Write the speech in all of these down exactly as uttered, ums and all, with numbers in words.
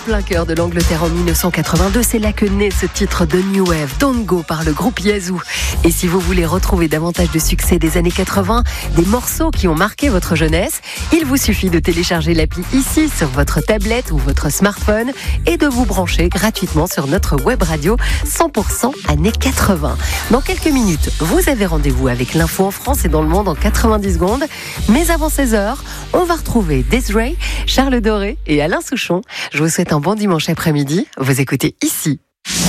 Plein cœur de l'Angleterre en dix-neuf cent quatre-vingt-deux, c'est là que naît ce titre de New Wave, Don't Go, par le groupe Yazoo. Et si vous voulez retrouver davantage de succès des années quatre-vingts, des morceaux qui ont marqué votre jeunesse, il vous suffit de télécharger l'appli ici sur votre tablette ou votre smartphone et de vous brancher gratuitement sur notre web radio cent pour cent années quatre-vingts. Dans quelques minutes, vous avez rendez-vous avec l'info en France et dans le monde en quatre-vingt-dix secondes. Mais avant seize heures, on va retrouver Desiree, Charles Doré et Alain Souchon. Je vous souhaite un bon dimanche après-midi. Vous écoutez ici.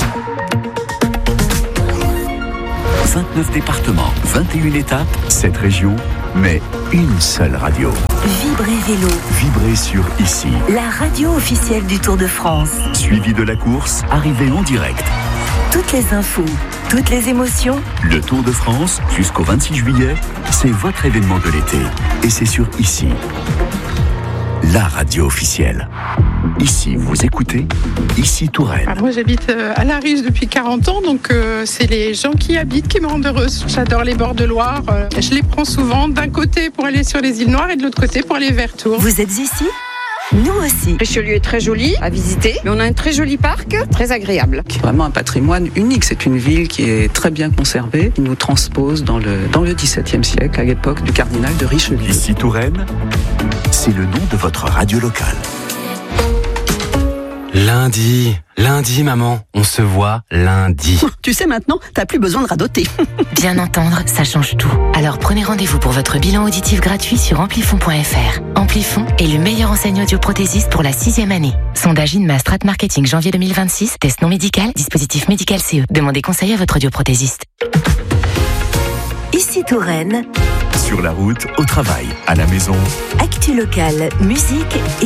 vingt-neuf départements, vingt et une étapes, sept régions, mais une seule radio. Vibrez Vélo. Vibrez sur ici. La radio officielle du Tour de France. Suivi de la course, arrivée en direct. Toutes les infos, toutes les émotions. Le Tour de France, jusqu'au vingt-six juillet, c'est votre événement de l'été. Et c'est sur ici. La radio officielle. Ici, vous écoutez, ici Touraine. Alors moi, j'habite à La Riche depuis quarante ans, donc euh, c'est les gens qui y habitent qui me rendent heureuse. J'adore les bords de Loire. Euh, je les prends souvent d'un côté pour aller sur les îles Noires et de l'autre côté pour aller vers Tours. Vous êtes ici ? Nous aussi. Richelieu est très joli à visiter, mais on a un très joli parc, très agréable. Vraiment un patrimoine unique. C'est une ville qui est très bien conservée, qui nous transpose dans le, dans le dix-septième siècle, à l'époque du cardinal de Richelieu. Ici Touraine, c'est le nom de votre radio locale. Lundi, lundi maman, on se voit lundi. Tu sais maintenant, t'as plus besoin de radoter. Bien entendre, ça change tout. Alors prenez rendez-vous pour votre bilan auditif gratuit sur amplifon point f r. Amplifon est le meilleur enseigne audioprothésiste pour la sixième année. Sondage INMA Strat Marketing janvier deux mille vingt-six, test non médical, dispositif médical C E. Demandez conseil à votre audioprothésiste. Ici Touraine. Sur la route, au travail, à la maison. Actu locale, musique et